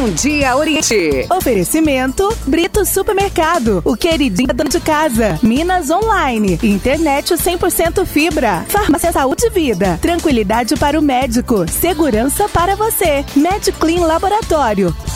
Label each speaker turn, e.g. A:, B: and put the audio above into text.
A: Bom Dia Oriente.
B: Oferecimento Brito Supermercado, o queridinho da dona de casa. Minas Online, internet 100% fibra. Farmácia Saúde e Vida, tranquilidade para o médico, segurança para você. MedClean Laboratório,